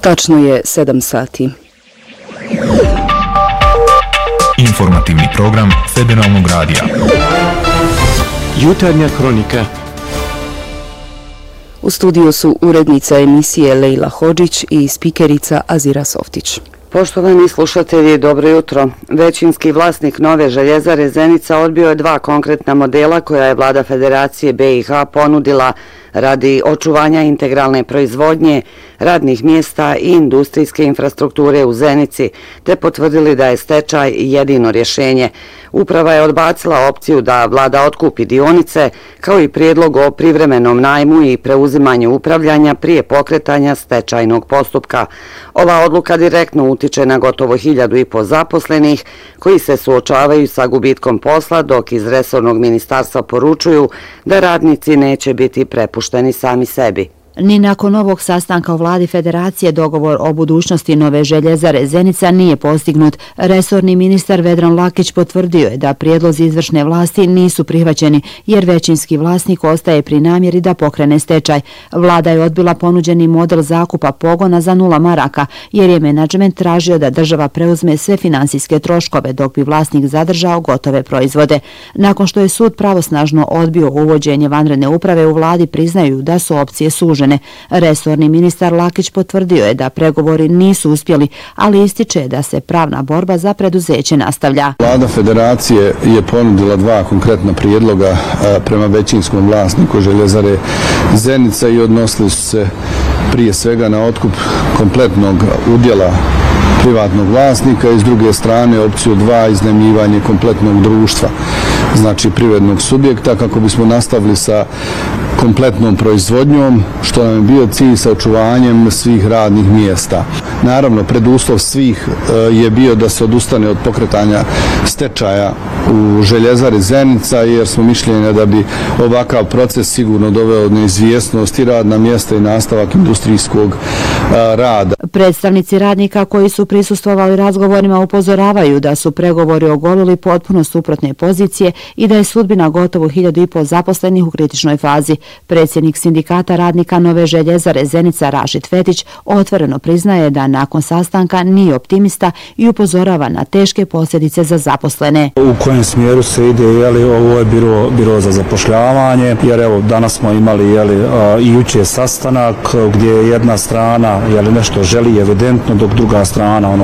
Tačno je 7 sati. Informativni program Federalnog radija. Jutarnja kronika. U studiju su urednica emisije Lejla Hodžić i spikerica Azira Softić. Poštovani slušatelji, dobro jutro. Većinski vlasnik nove željezare Zenica odbio je 2 konkretna modela koja je vlada Federacije BiH ponudila radi očuvanja integralne proizvodnje, radnih mjesta i industrijske infrastrukture u Zenici, te potvrdili da je stečaj jedino rješenje. Uprava je odbacila opciju da vlada otkupi dionice, kao i prijedlog o privremenom najmu i preuzimanju upravljanja prije pokretanja stečajnog postupka. Ova odluka direktno utiče na gotovo 1.500 zaposlenih koji se suočavaju sa gubitkom posla, dok iz resornog ministarstva poručuju da radnici neće biti prepušteni sami sebi. Ni nakon ovog sastanka u vladi Federacije dogovor o budućnosti nove željezare Zenica nije postignut. Resorni ministar Vedran Lakić potvrdio je da prijedlozi izvršne vlasti nisu prihvaćeni jer većinski vlasnik ostaje pri namjeri da pokrene stečaj. Vlada je odbila ponuđeni model zakupa pogona za 0 maraka jer je menadžment tražio da država preuzme sve finansijske troškove dok bi vlasnik zadržao gotove proizvode. Nakon što je sud pravosnažno odbio uvođenje vanredne uprave, u vladi priznaju da su opcije sužene. Resorni ministar Lakić potvrdio je da pregovori nisu uspjeli, ali ističe da se pravna borba za preduzeće nastavlja. Vlada Federacije je ponudila 2 konkretna prijedloga prema većinskom vlasniku željezare Zenica i odnosili su se prije svega na otkup kompletnog udjela privatnog vlasnika i s druge strane opciju 2 iznajmljivanje kompletnog društva, znači privrednog subjekta, kako bismo nastavili sa kompletnom proizvodnjom, što nam je bio cilj sa očuvanjem svih radnih mjesta. Naravno, preduslov svih je bio da se odustane od pokretanja stečaja u željezari Zenica, jer smo mišljenja da bi ovakav proces sigurno doveo neizvjesnost i radna mjesta i nastavak industrijskog rada. Predstavnici radnika koji su prisustvovali razgovorima upozoravaju da su pregovori ogolili potpuno suprotne pozicije i da je sudbina gotovo 1.500 zaposlenih u kritičnoj fazi. Predsjednik sindikata radnika nove željezare Zenica Rašid Fetić otvoreno priznaje da nakon sastanka nije optimista i upozorava na teške posljedice za zaposlene. U kojem smjeru se ide, ovo je biro za zapošljavanje, jer evo danas smo imali i jučer sastanak gdje jedna strana nešto želi evidentno, dok druga strana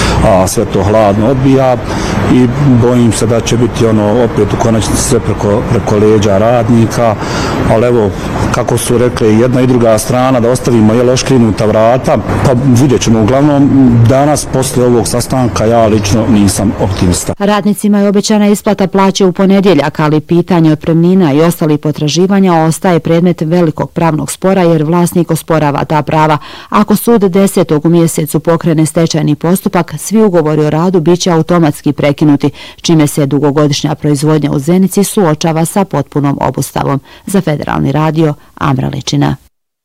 sve to hladno odbija i bojim se da će biti opet u konačnici sve preko leđa radnika, ali evo kako su rekli jedna i druga strana da ostavimo oškrinuta vrata, pa vidjet ćemo. Uglavnom danas poslije ovog sastanka ja lično nisam optimista. Radnicima je obećana isplata plaće u ponedjeljak, ali pitanje otpremnina i ostalih potraživanja ostaje predmet velikog pravnog spora jer vlasnik osporava ta prava. Ako sud 10. u mjesecu pokrene stečajni postupak, svi ugovori o radu biće automatski prekinuti, čime se dugogodišnja proizvodnja u Zenici suočava sa potpunom obustavom. Za Federalni radio, Amra Ličina.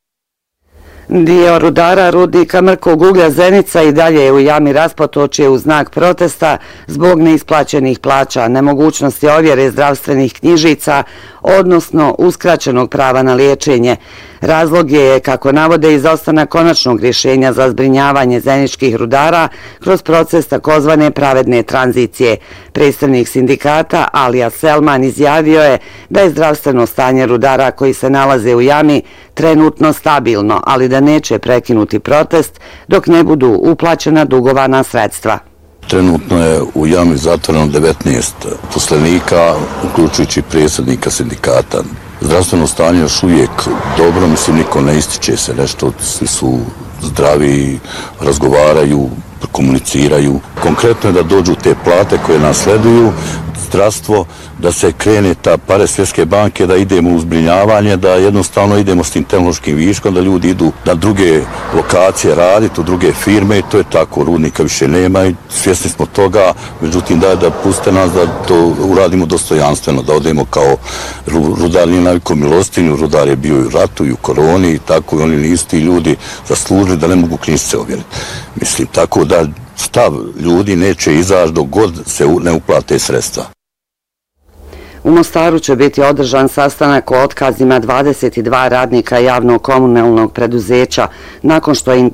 Dio rudara rudnika mrkog uglja Zenica i dalje je u jami raspotočje u znak protesta zbog neisplaćenih plaća, nemogućnosti ovjere zdravstvenih knjižica, odnosno uskraćenog prava na liječenje. Razlog je, kako navode, izostanak konačnog rješenja za zbrinjavanje zeničkih rudara kroz proces takozvane pravedne tranzicije. Predstavnik sindikata Alija Selman izjavio je da je zdravstveno stanje rudara koji se nalaze u jami trenutno stabilno, ali da neće prekinuti protest dok ne budu uplaćena dugovana sredstva. Trenutno je u jami zatvoreno 19 poslenika, uključujući predsjednika sindikata. Zdravstveno stanje još uvijek dobro, mislim, niko ne ističe se nešto, svi su zdravi, razgovaraju, komuniciraju. Konkretno je da dođu te plate koje nasleduju, zdravstvo, da se krene ta pare Svjetske banke, da idemo u zbrinjavanje, da jednostavno idemo s tim tehnološkim viškom, da ljudi idu na druge lokacije raditi, u druge firme i to je tako, rudnika više nema i svjesni smo toga, međutim da puste nas da to uradimo dostojanstveno, da odemo kao rudar nije naviko milostinju, rudar je bio i u ratu i u koroni i tako i oni nisu ti ljudi zaslužili da ne mogu knjižice ovjeriti. Mislim, tako da stav ljudi neće izaći dok god se ne uplate sredstva. U Mostaru će biti održan sastanak o otkazima 22 radnika javnog komunalnog preduzeća nakon što je